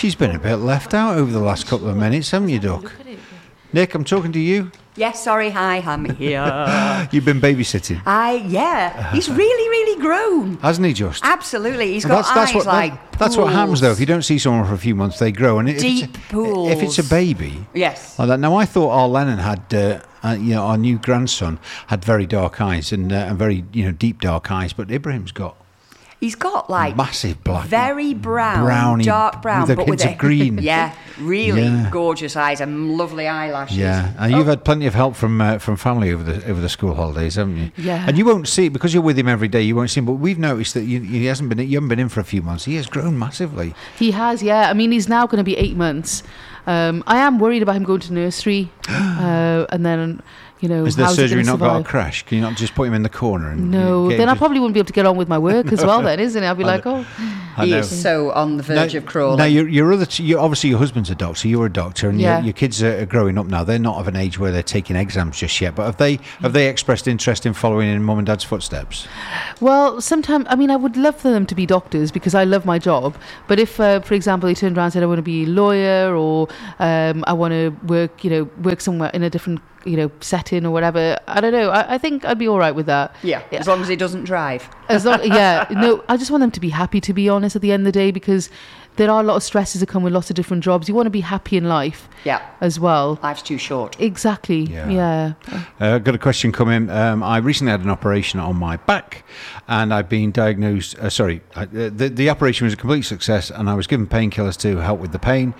She's been a bit left out over the last couple of minutes, haven't you, Duck? Nick, I'm talking to you. Yes, sorry, hi, I'm here. You've been babysitting. He's really grown. Hasn't he just? Absolutely, he's got eyes like That's what happens, though. If you don't see someone for a few months, they grow. And deep pools. If it's a baby... Yes. Like that. Now, I thought our Lennon had... our new grandson had very dark eyes and very, deep dark eyes, but Ibrahim's got... He's got like massive black, very browny, dark brown, with hints of green. Yeah, really gorgeous eyes and lovely eyelashes. Yeah, and you've had plenty of help from family over the school holidays, haven't you? Yeah. And you won't see it because you're with him every day. You won't see him, but we've noticed that you haven't been in for a few months. He has grown massively. He has, yeah. I mean, he's now going to be 8 months. I am worried about him going to nursery, and then. Is the surgery not got a crash? Can you not just put him in the corner? No, then I probably wouldn't be able to get on with my work as well then, isn't it? I'll be like, He is so on the verge of crawling. Now, obviously your husband's a doctor, you're a doctor, and your kids are growing up now. They're not of an age where they're taking exams just yet, but have they expressed interest in following in mum and dad's footsteps? Well, sometimes, I mean, I would love for them to be doctors because I love my job, but if, for example, they turned around and said, I want to be a lawyer or I want to work somewhere in a different setting or whatever. I don't know. I think I'd be all right with that. Yeah, as long as he doesn't drive. I just want them to be happy, to be honest, at the end of the day, because there are a lot of stresses that come with lots of different jobs. You want to be happy in life as well. Life's too short. Exactly, yeah. I've got a question come in. I recently had an operation on my back and I've been diagnosed... the operation was a complete success and I was given painkillers to help with the pain.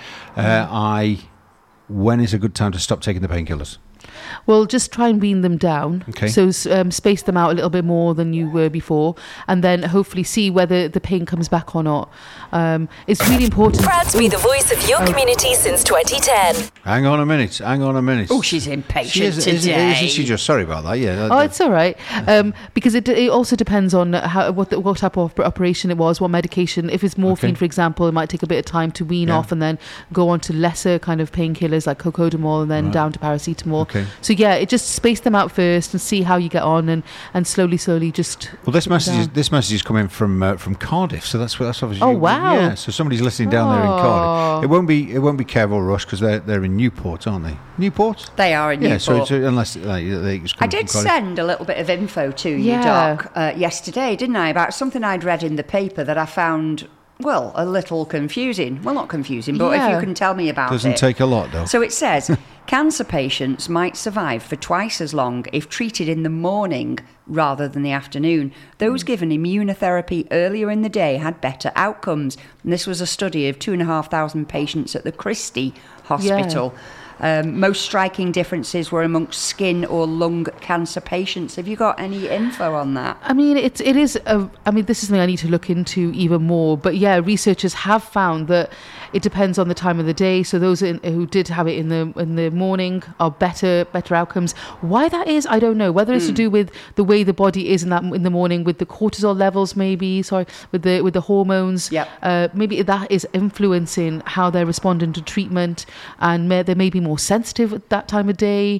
When is a good time to stop taking the painkillers? Well, just try and wean them down. Okay. So space them out a little bit more than you were before, and then hopefully see whether the pain comes back or not. It's really important. Proud to be the voice of your community since 2010. Hang on a minute. Oh, she's impatient today. Isn't she just? Sorry about that. Yeah. It's all right. Because it also depends on what type of operation it was, what medication. If it's morphine, for example, it might take a bit of time to wean off and then go on to lesser kind of painkillers like cocodamol and then down to paracetamol. Okay. So it just space them out first and see how you get on, and slowly just. Well, this message is coming from Cardiff, so that's obviously. Oh wow! Yeah, so somebody's listening down there in Cardiff. It won't be Kev or Rush because they're in Newport, aren't they? Newport. They are in Newport. Yeah, so unless I did send a little bit of info to you, Doc, yesterday, didn't I, about something I'd read in the paper that I found. Well, a little confusing. Well, not confusing, but if you can tell me about it. Doesn't take a lot, though. So it says, cancer patients might survive for twice as long if treated in the morning rather than the afternoon. Those given immunotherapy earlier in the day had better outcomes. And this was a study of 2,500 patients at the Christie Hospital. Most striking differences were amongst skin or lung cancer patients. Have you got any info on that? I mean, this is something I need to look into even more. But researchers have found that it depends on the time of the day. So those who did have it in the morning are better outcomes. Why that is, I don't know. Whether it's to do with the way the body is in the morning, with the cortisol levels, with the hormones. Maybe that is influencing how they're responding to treatment, and they may be more sensitive at that time of day.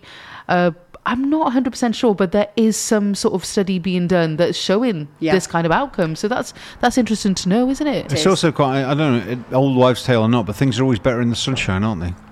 I'm not 100% sure, but there is some sort of study being done that's showing this kind of outcome. So that's interesting to know, isn't it? It's also quite, I don't know, old wives' tale or not, but things are always better in the sunshine, aren't they?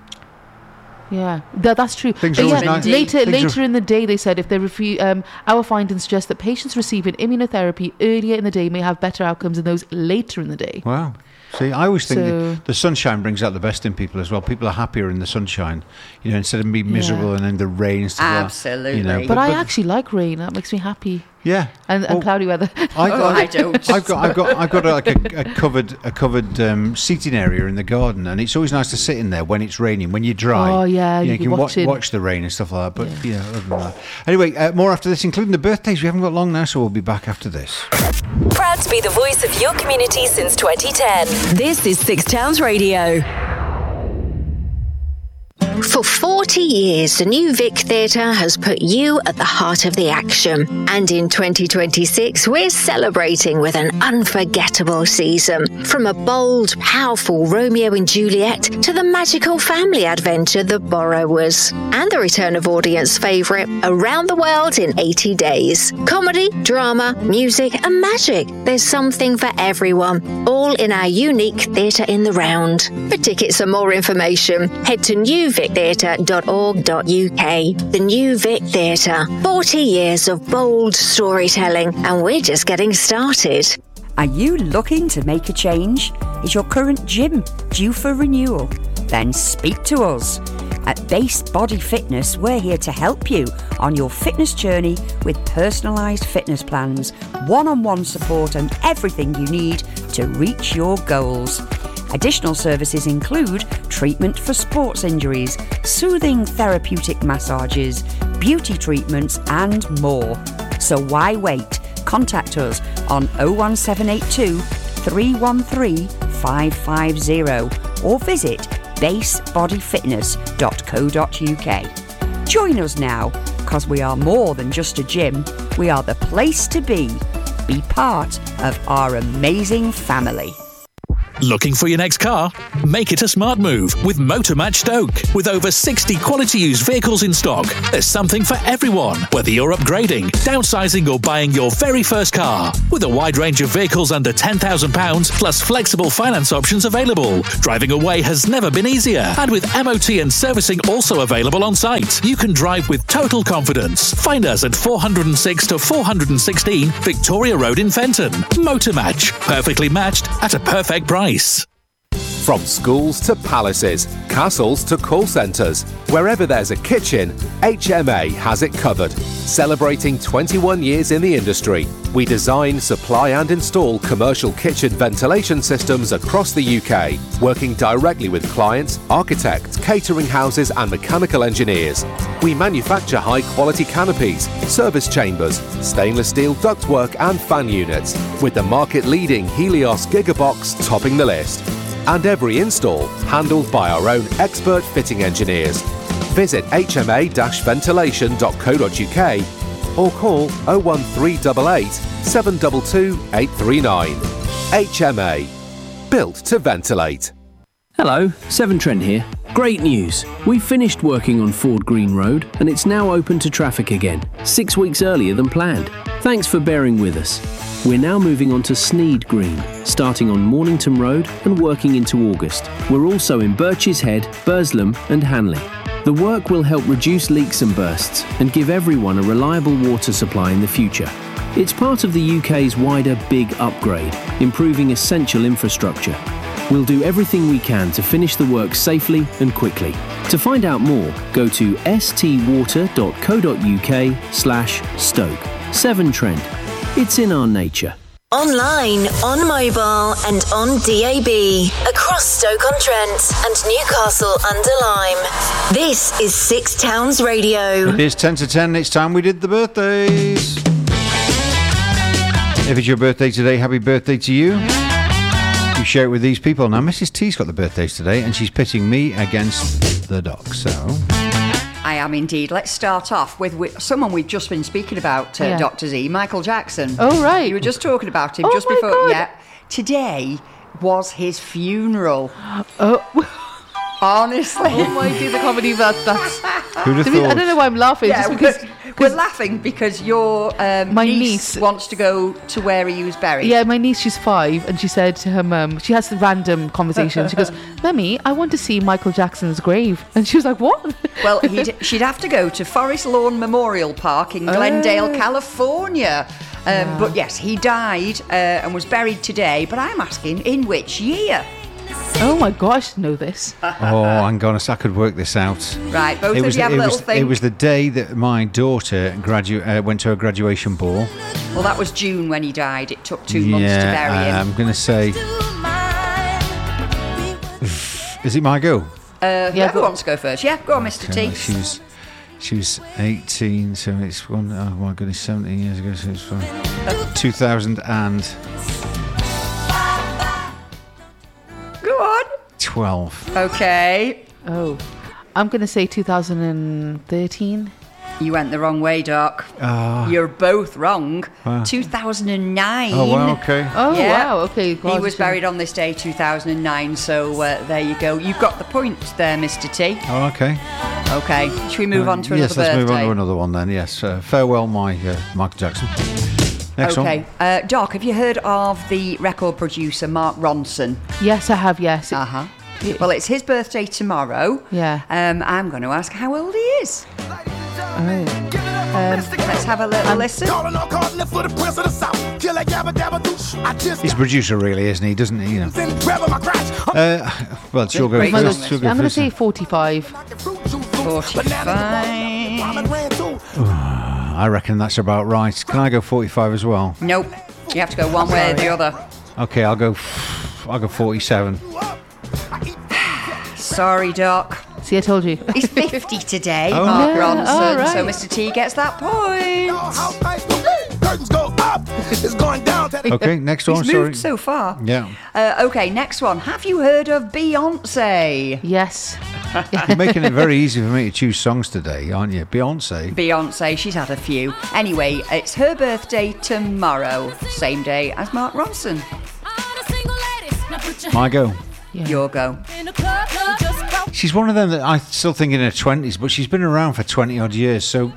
Yeah, that's true. Things are always nice. Later in the day, they said, if they our findings suggest that patients receiving immunotherapy earlier in the day may have better outcomes than those later in the day. Wow. See, I always think the sunshine brings out the best in people as well. People are happier in the sunshine, instead of being miserable and in the rain and stuff. Absolutely. Like that. But I actually like rain. That makes me happy. Yeah. And cloudy weather. I don't. I've got like a covered seating area in the garden, and it's always nice to sit in there when it's raining. When you're dry, oh yeah, you can watch the rain and stuff like that. But other than that. Anyway, more after this, including the birthdays. We haven't got long now, so we'll be back after this. Proud to be the voice of your community since 2010. This is Six Towns Radio. For 40 years, the New Vic Theatre has put you at the heart of the action. And in 2026, we're celebrating with an unforgettable season. From a bold, powerful Romeo and Juliet to the magical family adventure The Borrowers. And the return of audience favourite, Around the World in 80 Days. Comedy, drama, music and magic. There's something for everyone, all in our unique Theatre in the Round. For tickets and more information, head to newvictheatre.org.uk. The New Vic Theatre, 40 years of bold storytelling, and we're just getting started. Are you looking to make a change? Is your current gym due for renewal? Then speak to us. At Base Body Fitness, we're here to help you on your fitness journey with personalised fitness plans, one-on-one support and everything you need to reach your goals. Additional services include treatment for sports injuries, soothing therapeutic massages, beauty treatments and more. So why wait? Contact us on 01782 313 550 or visit basebodyfitness.co.uk. Join us now, because we are more than just a gym. We are the place to be. Be part of our amazing family. Looking for your next car? Make it a smart move with Motormatch Stoke. With over 60 quality used vehicles in stock, there's something for everyone, whether you're upgrading, downsizing or buying your very first car. With a wide range of vehicles under £10,000 plus flexible finance options available, driving away has never been easier. And with MOT and servicing also available on site, you can drive with total confidence. Find us at 406 to 416 Victoria Road in Fenton. Motormatch, perfectly matched at a perfect price. From schools to palaces, castles to call centres, wherever there's a kitchen, HMA has it covered. Celebrating 21 years in the industry, we design, supply and install commercial kitchen ventilation systems across the UK, working directly with clients, architects, catering houses and mechanical engineers. We manufacture high-quality canopies, service chambers, stainless steel ductwork and fan units, with the market-leading Helios Gigabox topping the list. And every install handled by our own expert fitting engineers. Visit hma-ventilation.co.uk or call 01388 722 839. HMA. Built to ventilate. Hello, Severn Trent here. Great news! We've finished working on Ford Green Road and it's now open to traffic again, 6 weeks earlier than planned. Thanks for bearing with us. We're now moving on to Sneed Green, starting on Mornington Road and working into August. We're also in Birches Head, Burslem and Hanley. The work will help reduce leaks and bursts and give everyone a reliable water supply in the future. It's part of the UK's wider Big Upgrade, improving essential infrastructure. We'll do everything we can to finish the work safely and quickly. To find out more, go to stwater.co.uk/Stoke. Severn Trent. It's in our nature. Online, on mobile and on DAB. Across Stoke-on-Trent and Newcastle under Lyme. This is Six Towns Radio. It is 10 to 10. It's time we did the birthdays. If it's your birthday today, happy birthday to you. You share it with these people. Now, Mrs. T's got the birthdays today, and she's pitting me against the doc, so... I am indeed. Let's start off with someone we've just been speaking about, Dr. Z, Michael Jackson. Oh, right. You were just talking about him just before. God. Yeah. Today was his funeral. Oh, honestly. Oh my dear, the comedy that's... Who'd have thought? I don't know why I'm laughing. Yeah, just because we're laughing because your my niece wants to go to where he was buried. Yeah, my niece, she's 5, and she said to her mum, she has the random conversation. She goes, Mummy, I want to see Michael Jackson's grave. And she was like, what? Well, she'd have to go to Forest Lawn Memorial Park in Glendale, California. But yes, he died and was buried today. But I'm asking, in which year? Oh my gosh, know this. Oh, hang on, I could work this out. Right, both of you have a little thing. It was the day that my daughter went to a graduation ball. Well, that was June when he died. It took 2 months to bury him. I'm going to say... Is it my go? Whoever wants to go first. Yeah, go on, Mr. T. She was 18, so it's oh my goodness, 17 years ago, so it's fine. 2000 and... Go on. 12. Okay. Oh. I'm going to say 2013. You went the wrong way, Doc. You're both wrong. 2009. Oh, wow, okay. Oh, Yeah. wow. Okay. He was buried on this day, 2009. So there you go. You've got the point there, Mr. T. Oh, okay. Okay. Should we move on to another Yes, let's move on birthday? to another one then. Yes. Farewell, my Michael Jackson. Next Okay. one. Doc, have you heard of the record producer Mark Ronson? Yes, I have. Yes. Uh-huh. Well, it's his birthday tomorrow. Yeah. I'm going to ask how old he is. Let's have a little listen. He's a producer, really, isn't he? Doesn't he? You know. Well, she'll go Great first. song, She'll go I'm going to first. say 45. 45. I reckon that's about right. Can I go 45 as well? Nope. You have to go one way or the other. Okay, I'll go 47. Sorry, Doc. See, I told you. He's 50 today, Oh. Mark Yeah, Ronson. all right. So Mr. T gets that point. Okay, next one. He's Sorry. moved so far. Yeah. Okay, next one. Have you heard of Beyonce? Yes. You're making it very easy for me to choose songs today, aren't you? Beyonce. Beyonce, she's had a few. Anyway, it's her birthday tomorrow, same day as Mark Ronson. My go. Yeah. Your go. She's one of them that I still think in her 20s, but she's been around for 20 odd years, so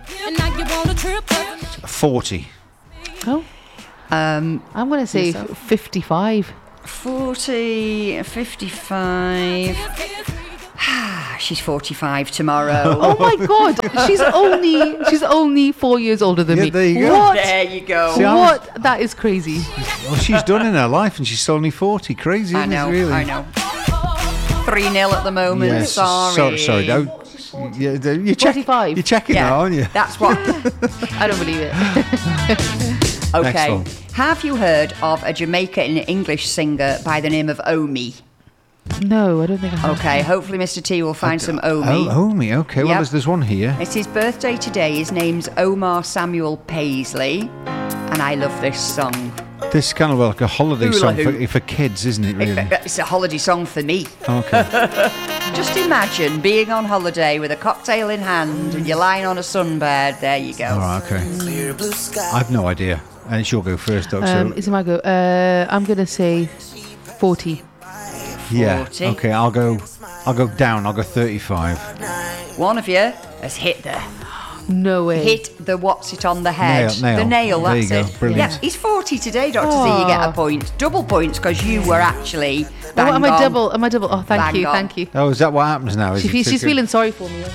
40. Oh. I'm going to say 55. 40, 55. She's 45 tomorrow. Oh my God! She's only 4 years older than Yeah, me. there you go. What? There you go. See, What? That is crazy. Well, she's done in her life, and she's still only 40. Crazy, I isn't know, it, really? I know. 3-0 at the moment. Yes. Sorry. Sorry, don't. You're 45. You're checking Yeah, now, aren't you? that's what. I don't believe it. Next Okay. one. Have you heard of a Jamaican English singer by the name of Omi? No, I don't think I have. Okay, hopefully Mr. T will find some Omi. Oh, me. Okay, well, Yep. there's one here. It's his birthday today. His name's Omar Samuel Paisley, and I love this song. This is kind of like a holiday Hula song hoop. for kids, isn't it, really? It's a holiday song for me. Okay. Just imagine being on holiday with a cocktail in hand and you're lying on a sunbed. There you go. All right, okay. I've no idea. And she'll go first, though. So, Is it my go? I'm going to say 40. yeah. 40. Okay, I'll go down. I'll go 35. One of you has hit the No way. hit the what's it on the head. Nail. The nail, There that's you go. it. Brilliant. Yeah, he's 40 today, Dr. Z. You get a point. Double points because you were actually bang Am I on. double? Am I double? Oh, thank Bang you. on. Thank you. Oh, is that what happens now? Is She's it feeling sorry for me.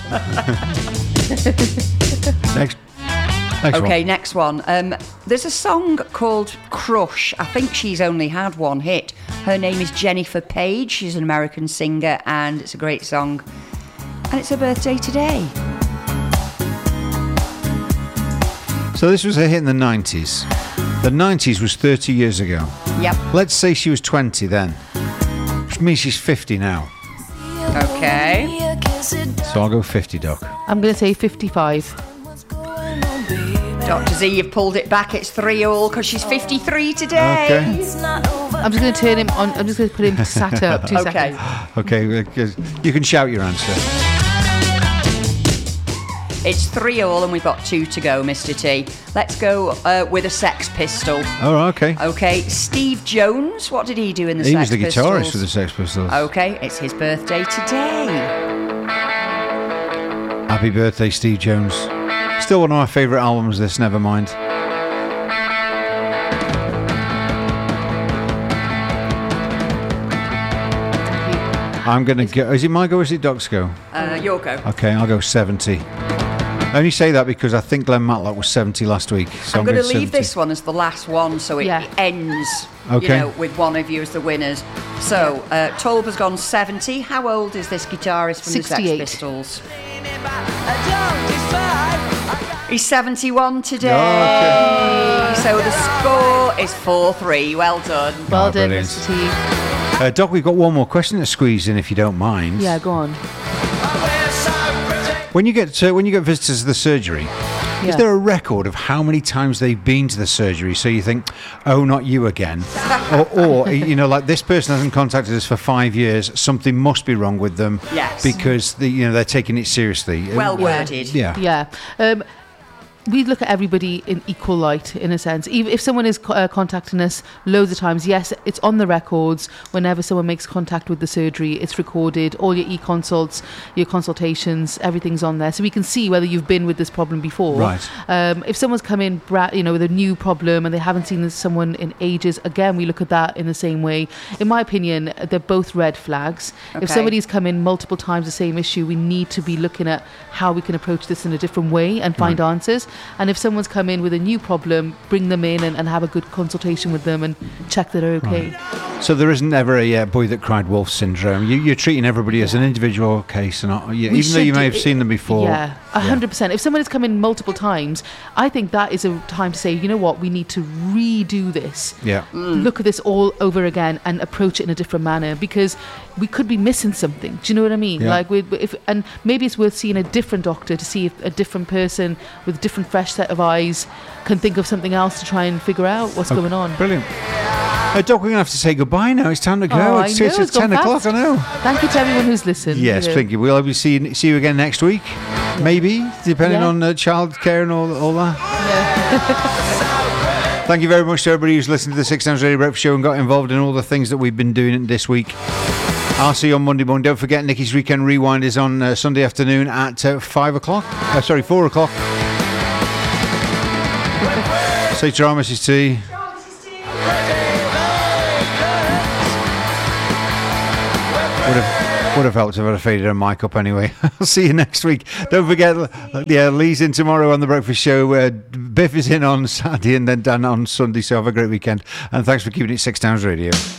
Next Okay, one. next one. There's a song called Crush. I think she's only had one hit. Her name is Jennifer Page. She's an American singer, and it's a great song. And it's her birthday today. So this was a hit in the 90s. The 90s was 30 years ago. Yep. Let's say she was 20 then, which means she's 50 now. Okay. So I'll go 50, Doc. I'm going to say 55. Dr. Z, you've pulled it back. It's 3-all because she's 53 today. Okay. I'm just going to turn him on. I'm just going to put him sat up. 2 Okay. seconds. Okay, you can shout your answer. It's 3-all and we've got 2 to go, Mr. T. Let's go with a Sex Pistol. Oh, okay. Okay, Steve Jones. What did he do in the He Sex was the Pistols? guitarist for the Sex Pistols. Okay, it's his birthday today. Happy birthday, Steve Jones. Still one of my favourite albums, this, never mind. I'm going to go... Is it my go or is it Doc's go? Your go. Okay, I'll go 70. I only say that because I think Glenn Matlock was 70 last week. So I'm going to leave 70. this one as the last one so it ends Okay. with one of you as the winners. So, Tolber's gone 70. How old is this guitarist from 68. the Sex Pistols? He's 71 today. Okay. So the score is 4-3. Well done. Well done, brilliant. Mr. T. Doc, we've got one more question to squeeze in, if you don't mind. Yeah, go on. When you get visitors to the surgery, Is there a record of how many times they've been to the surgery? So you think, oh, not you again. or like this person hasn't contacted us for 5 years. Something must be wrong with them. Yes. Because they're taking it seriously. Well worded. Yeah. We look at everybody in equal light, in a sense. Even if someone is contacting us loads of times, yes, it's on the records. Whenever someone makes contact with the surgery, it's recorded. All your e-consults, your consultations, everything's on there, so we can see whether you've been with this problem before. Right. If someone's come in, with a new problem and they haven't seen someone in ages, again, we look at that in the same way. In my opinion, they're both red flags. Okay. If somebody's come in multiple times the same issue, we need to be looking at how we can approach this in a different way and find answers. And if someone's come in with a new problem, bring them in and have a good consultation with them and check that they're okay. Right. So there isn't ever a boy that cried wolf syndrome. You're treating everybody as an individual case, and even though you may have seen them before. Yeah, 100%. If someone has come in multiple times, I think that is a time to say, you know what, we need to redo this. Yeah. Look at this all over again and approach it in a different manner, because we could be missing something. Do you know what I mean? Yeah. And maybe it's worth seeing a different doctor to see if a different person with a different fresh set of eyes can think of something else to try and figure out what's going on. Brilliant. Doc, we're going to have to say goodbye now. It's time to go. Oh, it's I know, it's 10 gone o'clock, fast. I know. Thank you to everyone who's listened. Yes, thank you. We'll obviously see you again next week. Maybe, depending on childcare and all that. Yeah. Thank you very much to everybody who's listened to the Six Towns Radio Breakfast Show and got involved in all the things that we've been doing this week. I'll see you on Monday morning. Don't forget, Nikki's Weekend Rewind is on Sunday afternoon at 4 o'clock. Say to Mrs. T. Would have helped if I'd have faded her mic up anyway. I'll see you next week. Don't forget, Lee's in tomorrow on The Breakfast Show. Biff is in on Saturday and then Dan on Sunday, so have a great weekend. And thanks for keeping it Six Towns Radio.